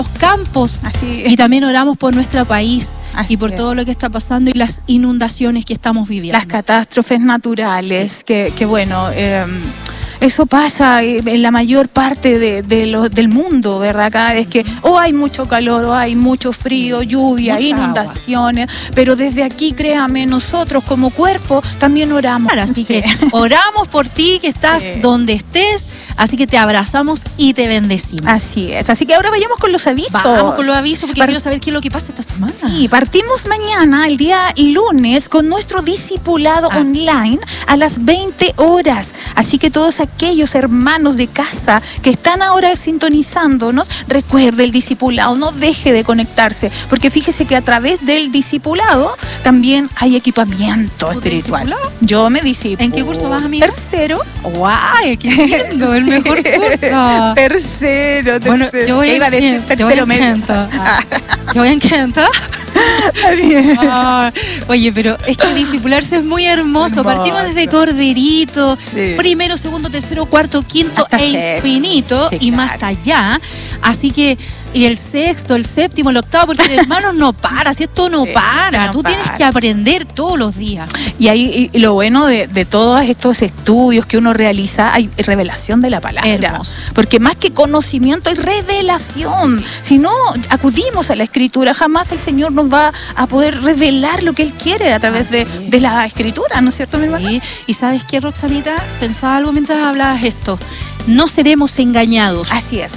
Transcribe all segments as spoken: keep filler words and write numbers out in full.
los campos. Así y también oramos por nuestro país. Así y por es. todo lo que está pasando y las inundaciones que estamos viviendo. Las catástrofes naturales, sí. que, que bueno, eh, eso pasa en la mayor parte de, de lo, del mundo, ¿verdad? Cada vez que o hay mucho calor, o hay mucho frío, lluvia, Mucha inundaciones, agua. Pero desde aquí, créame, nosotros como cuerpo también oramos. Claro, así sí. que oramos por ti, que estás sí. donde estés, así que te abrazamos y te bendecimos. Así es, así que ahora vayamos con los avisos. Vamos con los avisos porque Par- quiero saber qué es lo que pasa esta semana. Sí, partimos mañana, el día lunes, con nuestro discipulado ah. online a las veinte horas. Así que todos aquellos hermanos de casa que están ahora sintonizándonos, recuerde el discipulado, no deje de conectarse, porque fíjese que a través del discipulado también hay equipamiento espiritual. Discipulado? Yo me discipulo. ¿En qué curso vas, amiga? Tercero. ¡Guay! ¡Qué lindo! El mejor curso. Tercero, tercero. Bueno, yo voy a iba a decir tercero medio. Ah, yo voy a encantar. Bien. Ah, oye, pero es que discipularse es muy hermoso. hermoso. Partimos desde corderito, sí. primero, segundo, tercero, cuarto, quinto hasta e infinito sí, y claro. más allá. Así que, y el sexto, el séptimo, el octavo, porque el hermano no para, si esto no sí, para. No Tú para. Tienes que aprender todos los días. Y ahí y lo bueno de, de todos estos estudios que uno realiza, hay revelación de la palabra. Hermoso. Porque más que conocimiento hay revelación. Si no acudimos a la Escritura, jamás el Señor nos va a poder revelar lo que Él quiere a través de, de la Escritura, ¿no es cierto, mi hermana? Sí. Y ¿sabes qué, Roxanita? Pensaba algo mientras hablabas esto. No seremos engañados. Así es.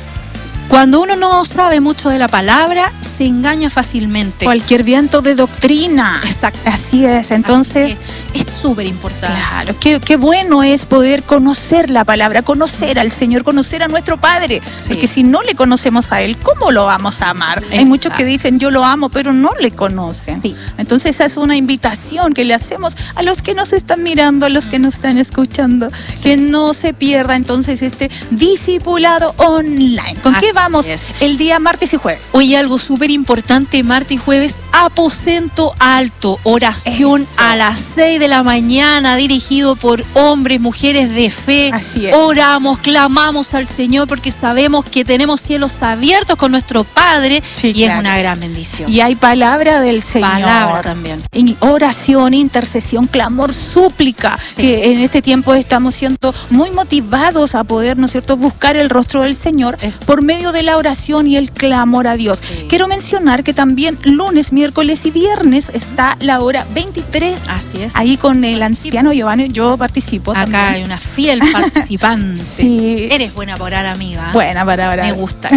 Cuando uno no sabe mucho de la palabra, se engaña fácilmente. Cualquier viento de doctrina. Exacto. Así es, entonces... Así es súper importante. Claro, qué, qué bueno es poder conocer la palabra, conocer al Señor, conocer a nuestro Padre. Sí. Porque si no le conocemos a Él, ¿cómo lo vamos a amar? Exacto. Hay muchos que dicen, yo lo amo, pero no le conocen. Sí. Entonces esa es una invitación que le hacemos a los que nos están mirando, a los que nos están escuchando, sí. que no se pierda entonces este discipulado online. ¿Con Así qué vamos es. El día martes y jueves? Oye, algo súper importante, martes y jueves, aposento alto, oración Eso. a las seis de la mañana, dirigido por hombres, mujeres de fe. Así es. Oramos, clamamos al Señor porque sabemos que tenemos cielos abiertos con nuestro Padre sí, y claro. es una gran bendición. Y hay palabra del Señor. Palabra también. Y oración, intercesión, clamor, súplica, sí. que en este tiempo estamos siendo muy motivados a poder, ¿no es cierto?, buscar el rostro del Señor es. por medio de la oración y el clamor a Dios. Sí. Quiero mencionar que también lunes, miércoles y viernes está la hora veintitrés. Así es. Ahí con el anciano Giovanni, yo participo Acá también. hay una fiel participante. Sí. Eres buena para orar, amiga. Buena para orar. Me gusta.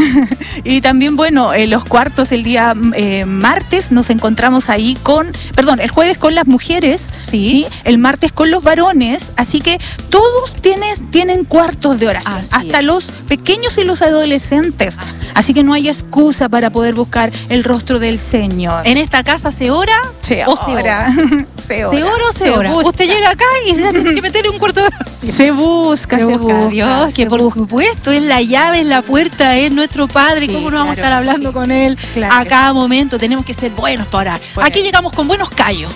Y también, bueno, en los cuartos el día eh, martes nos encontramos ahí con, perdón, el jueves con las mujeres. Sí. ¿sí? El martes con los varones. Así que todos tienen, tienen cuartos de oración. Así hasta es. los pequeños y los adolescentes. Así. Así que no hay excusa para poder buscar el rostro del Señor. ¿En esta casa se ora? Se o ora. Se ora. ¿Se ora o se, se ora? Busca. Usted llega acá y se tiene que meter un cuarto de oración. Se busca, se, se busca. busca Dios, que por busca. supuesto es la llave, es la puerta, es nuestro Padre. Sí, ¿Cómo no vamos claro, a estar hablando sí. con Él claro. a cada momento? Tenemos que ser buenos para orar. Bueno. Aquí llegamos con buenos callos.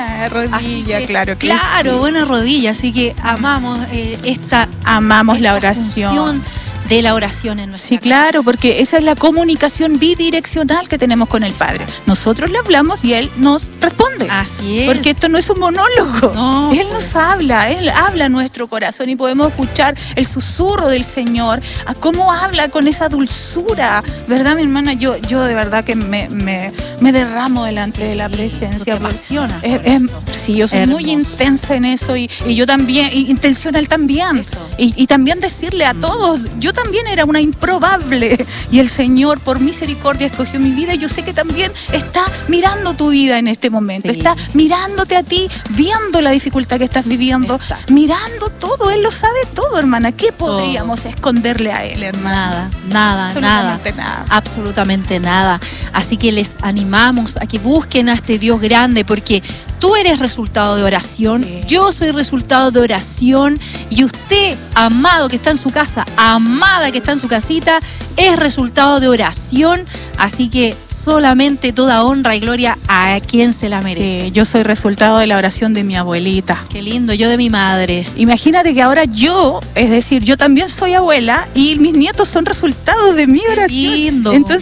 Rodilla, que, claro. Que claro, sí. buenas rodillas. Así que amamos eh, esta... Amamos esta la oración. De la oración en nuestra Sí, casa. claro, porque esa es la comunicación bidireccional que tenemos con el Padre. Nosotros le hablamos y Él nos responde. Así es. Porque esto no es un monólogo. No, Él nos habla, Él habla a nuestro corazón y podemos escuchar el susurro del Señor, a cómo habla con esa dulzura. ¿Verdad, mi hermana? Yo, yo de verdad que me, me, me derramo delante sí, de la presencia. Te apasiona. Es, es, sí, yo soy Hermoso. muy intensa en eso y, y yo también, y intencional también. Y, y también decirle a todos, yo también era una improbable y el Señor por misericordia escogió mi vida y yo sé que también está mirando tu vida en este momento, sí. está mirándote a ti, viendo la dificultad que estás viviendo, Exacto. mirando todo, Él lo sabe todo, hermana. ¿Qué podríamos todo. esconderle a Él, hermana? Nada, nada, nada, nada, absolutamente nada. Así que les animamos a que busquen a este Dios grande porque tú eres resultado de oración, sí. yo soy resultado de oración y usted, amado que está en su casa, amada que está en su casita, es resultado de oración, así que solamente toda honra y gloria a quien se la merece. Sí, yo soy resultado de la oración de mi abuelita. Qué lindo, yo de mi madre. Imagínate que ahora yo, es decir, yo también soy abuela y mis nietos son resultados de mi oración. Qué lindo. Entonces